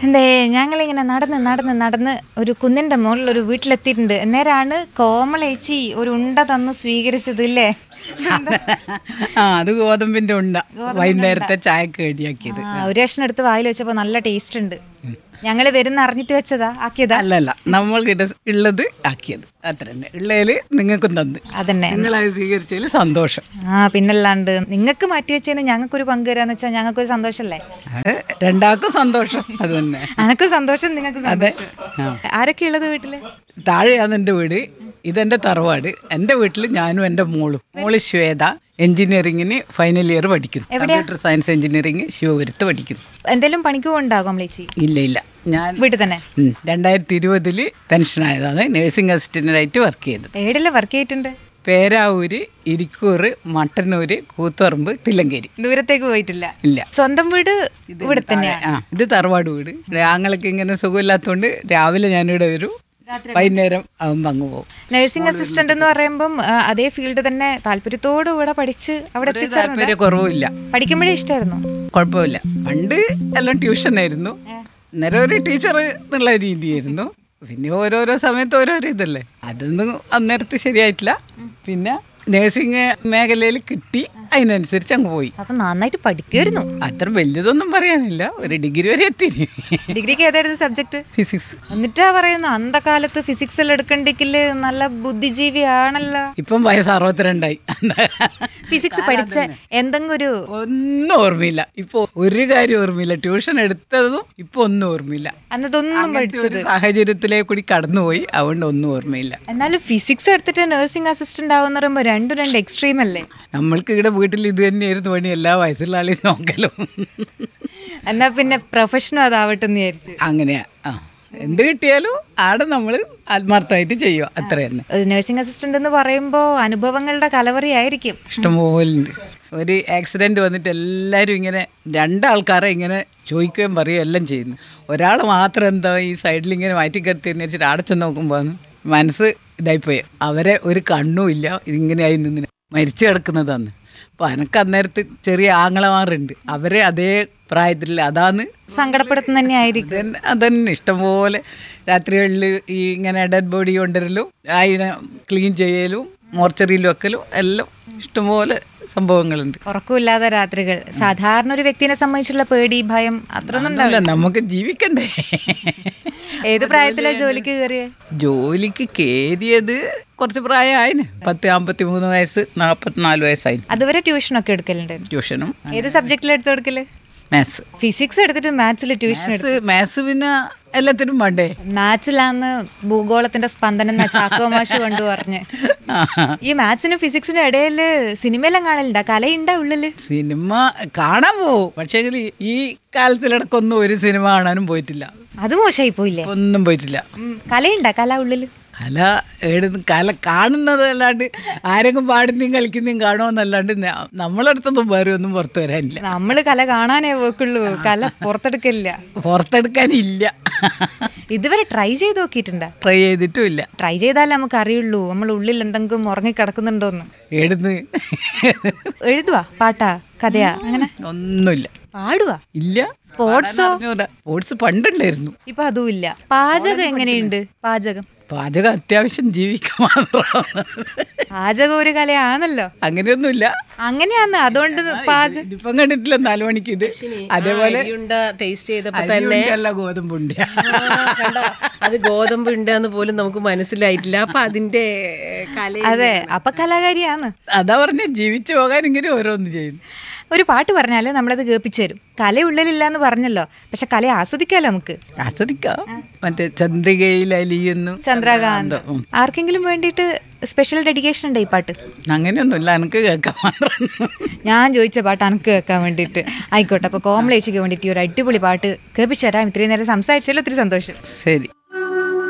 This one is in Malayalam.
എന്തേ ഞങ്ങളിങ്ങനെ നടന്ന് നടന്ന് നടന്ന് ഒരു കുന്നിൻ്റെ മുകളിൽ ഒരു വീട്ടിലെത്തിയിട്ടുണ്ട്. അന്നേരമാണ് കോമളേച്ചി ഒരു ഉണ്ട തന്ന് സ്വീകരിച്ചത് ഇല്ലേ? അത് ഗോതമ്പിന്റെ ഉണ്ട, വൈകുന്നേരത്തെ ചായക്ക് റെഡിയാക്കിയത്. ഒരു കഷ്ണം എടുത്ത് വായിൽ വെച്ചപ്പോൾ നല്ല ടേസ്റ്റ് ഉണ്ട്. ഞങ്ങൾ വരുന്ന അറിഞ്ഞിട്ട് വെച്ചതാ, ആക്കിയതാ? അല്ലല്ല, നമ്മൾ ഉള്ളത് ആക്കിയത് അത്ര തന്നെ. ഉള്ളതില് നിങ്ങൾക്കും തന്ന് അതന്നെ, നിങ്ങളത് സ്വീകരിച്ചതിൽ സന്തോഷം. പിന്നല്ലാണ്ട് നിങ്ങൾക്ക് മാറ്റി വെച്ചതിന് ഞങ്ങൾക്കൊരു പങ്ക് തരാന്ന് വെച്ചാൽ ഞങ്ങൾക്കൊരു സന്തോഷമല്ലേ? രണ്ടാൾക്കും സന്തോഷം. അത് തന്നെ, എനക്കും സന്തോഷം, നിങ്ങൾക്ക് സന്തോഷം. ആരൊക്കെ ഉള്ളത് വീട്ടില്? താഴെയാണ് എൻ്റെ വീട്, ഇതെന്റെ തറവാട്. എൻ്റെ വീട്ടിൽ ഞാനും എൻ്റെ മോള് ശ്വേത എഞ്ചിനീയറിംഗിന് ഫൈനൽ ഇയർ പഠിക്കുന്നു. കമ്പ്യൂട്ടർ സയൻസ് എഞ്ചിനീയറിംഗ് ശിവപുരത്ത് പഠിക്കുന്നു. എന്തെങ്കിലും പണിക്ക് പോകണ്ടാകും ചേച്ചി? ഇല്ല, ഞാൻ വീട്ടിൽ തന്നെ. 2020 പെൻഷനായതാണ്. നഴ്സിംഗ് അസിസ്റ്റന്റായിട്ട് വർക്ക് ചെയ്തത്. എവിടെയല്ലേ വർക്ക് ചെയ്തിട്ടുണ്ട്? പേരാവൂര്, ഇരിക്കൂർ, മട്ടന്നൂര്, കൂത്തുപറമ്പ്, തില്ലങ്കേരി. ദൂരത്തേക്ക് പോയിട്ടില്ല? ഇല്ല. സ്വന്തം വീട് ഇവിടെ തന്നെയാണ്? ഇത് തറവാട് വീട്. ആങ്ങൾക്ക് ഇങ്ങനെ സുഖമില്ലാത്തതുകൊണ്ട് രാവിലെ ഞാനിവിടെ വരും, വൈകുന്നേരം ആകുമ്പോൾ അങ്ങ് പോകും. നഴ്സിംഗ് അസിസ്റ്റന്റ് എന്ന് പറയുമ്പം അതേ ഫീൽഡ് തന്നെ താല്പര്യത്തോടുകൂടെ പഠിച്ച് അവിടെ താല്പര്യ കുറവില്ല. പഠിക്കുമ്പോഴേ ഇഷ്ടമായിരുന്നു? കുഴപ്പമില്ല. പണ്ട് എല്ലാം ട്യൂഷനായിരുന്നു, അന്നേരം ഒരു ടീച്ചർ എന്നുള്ള രീതിയായിരുന്നു. പിന്നെ ഓരോരോ സമയത്ത് ഓരോരോ ഇതല്ലേ, അതൊന്നും അന്നേരത്ത് ശരിയായിട്ടില്ല. പിന്നെ നഴ്സിംഗ് മേഖലയിൽ കിട്ടി, അതിനനുസരിച്ച് അങ്ങ് പോയി. അപ്പൊ നന്നായിട്ട് പഠിക്കുമായിരുന്നു? അത്ര വലിയതൊന്നും പറയാനില്ല, ഒരു ഡിഗ്രി വരെ എത്തി. ഡിഗ്രിക്ക് ഏതായിരുന്നു സബ്ജക്ട്? ഫിസിക്സ്. എന്നിട്ടാ പറയുന്ന അന്തകാലത്ത് ഫിസിക്സ് എല്ലാം എടുക്കണ്ടെങ്കില് നല്ല ബുദ്ധിജീവി ആണല്ലോ. ഇപ്പം വയസ്സ് 62 ഫിസിക്സ് പഠിച്ച എന്തെങ്കിലും ഒന്നും ഓർമ്മയില്ല. ഇപ്പൊ ഒരു കാര്യം ഓർമ്മയില്ല. ട്യൂഷൻ എടുത്തതും ഇപ്പൊ ഒന്നും ഓർമ്മയില്ല. അന്നതൊന്നും പഠിച്ചത് സാഹചര്യത്തിലേക്ക് കൂടി കടന്നുപോയി, അതുകൊണ്ട് ഒന്നും ഓർമ്മയില്ല. എന്നാലും ഫിസിക്സ് എടുത്തിട്ട് നഴ്സിംഗ് അസിസ്റ്റന്റ് ആവുന്ന പറയുമ്പോ രണ്ട് എക്സ്ട്രീം അല്ലേ? നമ്മൾക്ക് ഇവിടെ വീട്ടിൽ ഇത് തന്നെയായിരുന്നു പണി, എല്ലാ വയസ്സുള്ള ആളെയും നോക്കലും. എന്നാ പിന്നെ പ്രൊഫഷനും അതാവട്ടെ എന്ന് വിചാരിച്ചു. അങ്ങനെയാ. എന്ത് കിട്ടിയാലും ആടെ നമ്മൾ ആത്മാർത്ഥമായിട്ട് ചെയ്യുക, അത്ര തന്നെ. നഴ്സിംഗ് അസിസ്റ്റന്റ് എന്ന് പറയുമ്പോൾ അനുഭവങ്ങളുടെ കലവറിയായിരിക്കും. ഇഷ്ടംപോലുണ്ട്. ഒരു ആക്സിഡന്റ് വന്നിട്ട് എല്ലാവരും ഇങ്ങനെ രണ്ടാൾക്കാരെ ഇങ്ങനെ ചോദിക്കുകയും പറയുകയും എല്ലാം ചെയ്യുന്നു. ഒരാൾ മാത്രം എന്താ ഈ സൈഡിൽ ഇങ്ങനെ മാറ്റിക്കെടുത്തിന്ന് വെച്ചിട്ട് ആടെ ചെന്ന് നോക്കുമ്പോൾ മനസ്സ് ഇതായിപ്പോയി. അവരെ ഒരു കണ്ണുമില്ല, ഇങ്ങനെയായി നിന്ന് മരിച്ചു കിടക്കുന്നതാണ്. അപ്പോൾ എനിക്ക് അന്നേരത്ത് ചെറിയ ആങ്ങളമാരുണ്ട്, അവരെ അതേ പ്രായത്തിൽ അതാണ് സങ്കടപ്പെടുത്തുന്ന തന്നെയായിരിക്കും. അതന്നെ ഇഷ്ടംപോലെ രാത്രികളിൽ ഈ ഇങ്ങനെ ഡെഡ് ബോഡി കൊണ്ടുവരലും അതിനെ ക്ലീൻ ചെയ്യലും മോർച്ചറിയിൽ വെക്കലും എല്ലാം ഇഷ്ടംപോലെ സംഭവങ്ങളുണ്ട്. ഉറക്കമില്ലാത്ത രാത്രികൾ സാധാരണ ഒരു വ്യക്തിനെ സംബന്ധിച്ചുള്ള പേടി, ഭയം അത്രയൊന്നും ഉണ്ടാവില്ല. നമുക്ക് ജീവിക്കണ്ടേ. ഏത് പ്രായത്തിലാണ് ജോലിക്ക് കയറിയ? ജോലിക്ക് കയറിയത് കുറച്ച് പ്രായമായിന്, 53 വയസ്സ്, 44 വയസ്സായി. അതുവരെ ട്യൂഷനൊക്കെ എടുക്കലുണ്ട്? ട്യൂഷനും. ഏത് സബ്ജക്റ്റിൽ എടുത്തു കൊടുക്കല്? മാത്സ്. ഫിസിക്സ് എടുത്തിട്ട് മാത്സിൽ ട്യൂഷൻ? മാത്സ് പിന്നെ എല്ലാത്തിനും വേണ്ടേ. മാത്സിലാന്ന് ഭൂഗോളത്തിന്റെ സ്പന്ദനം ചാക്കോ മാഷ് കൊണ്ടു പറഞ്ഞ്. ഈ മാത്സിനും ഫിസിക്സിനും ഇടയിൽ സിനിമയെല്ലാം കാണലുണ്ടാ? കലയുണ്ടാ ഉള്ളില്? സിനിമ കാണാൻ പോവും, പക്ഷേ ഈ കാലത്തിലിടക്കൊന്നും ഒരു സിനിമ കാണാനും പോയിട്ടില്ല. അത് മോശമായി പോയില്ലേ? ഒന്നും പോയിട്ടില്ല. കലയുണ്ടാ? കല ഉള്ളില്? കല കാണുന്നതല്ലാണ്ട് ആരെങ്കിലും പാടുന്നതും കളിക്കുന്നതും കാണുമെന്നല്ലാണ്ട് നമ്മളടുത്തൊന്നും വേറെ ഒന്നും പുറത്തു വരാനില്ല. നമ്മള് കല കാണാനേ പോക്കുള്ളൂ, കല പുറത്തെടുക്കാനില്ല. ഇതുവരെ ട്രൈ ചെയ്ത് നോക്കിയിട്ടുണ്ടാ? ട്രൈ ചെയ്തിട്ടും ഇല്ല. ട്രൈ ചെയ്താലേ നമുക്ക് അറിയുള്ളൂ നമ്മൾ ഉള്ളിൽ എന്തെങ്കിലും ഉറങ്ങി കിടക്കുന്നുണ്ടോന്ന്. എഴുതുവാ? പാട്ടാ? കഥയാ? അങ്ങനെ ഒന്നുമില്ല. പാടുവാ? ഇല്ല. സ്പോർട്സ് പണ്ടുണ്ടായിരുന്നു, ഇപ്പൊ അതും ഇല്ല. പാചകം എങ്ങനെയുണ്ട്? പാചകം അത്യാവശ്യം ജീവിക്കാൻ മാത്രം. പാചകം ഒരു കലയാണല്ലോ. അങ്ങനെയൊന്നുമില്ല. അങ്ങനെയാന്ന്, അതുകൊണ്ട് ഇപ്പം കണ്ടിട്ടില്ല 4 മണിക്ക് ഇത്. അതേപോലെ ടേസ്റ്റ് ചെയ്തപ്പോ തന്നെ ഗോതമ്പുണ്ട്. അത് ഗോതമ്പുണ്ടെന്ന് പോലും നമുക്ക് മനസ്സിലായിട്ടില്ല. അപ്പൊ അതിന്റെ കല. അതെ, അപ്പൊ കലാകാരിയാണ്. അതാ പറഞ്ഞ ജീവിച്ചു പോകാൻ ഇങ്ങനെ ഓരോന്ന് ചെയ്യുന്നു. ഒരു പാട്ട് പറഞ്ഞാല് നമ്മളത് കേൾപ്പിച്ചു തരും. കല ഉള്ളിലില്ല എന്ന് പറഞ്ഞല്ലോ, പക്ഷെ കല ആസ്വദിക്കാലോ നമുക്ക്. ആസ്വദിക്കാം. മറ്റേ ചന്ദ്രികയിൽ അലിയുന്നു, ചന്ദ്രകാന്തം. ആർക്കെങ്കിലും വേണ്ടിയിട്ട് സ്പെഷ്യൽ ഡെഡിക്കേഷൻ ഉണ്ട് ഈ പാട്ട്? അങ്ങനെയൊന്നുമില്ല, എനിക്ക് കേൾക്കാൻ മാത്രം. ഞാൻ ചോദിച്ച പാട്ട് എനിക്ക് കേൾക്കാൻ വേണ്ടിയിട്ട്. ആയിക്കോട്ടെ, അപ്പോൾ കോമളേച്ചിക്ക് വേണ്ടിയിട്ട് ഒരു അടിപൊളി പാട്ട് കേൾപ്പിച്ചു തരാം. ഇത്രയും നേരം സംസാരിച്ചാലും ഒത്തിരി സന്തോഷം. ശരി.